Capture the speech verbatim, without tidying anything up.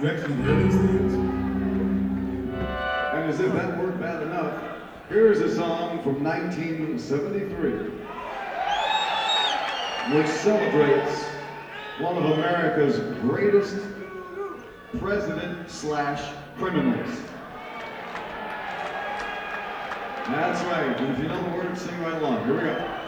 You actually hear these things? And as if that weren't bad enough, here's a song from nineteen seventy-three, which celebrates one of America's greatest president slash criminals. That's right, and if you know the words, sing right along. Here we go.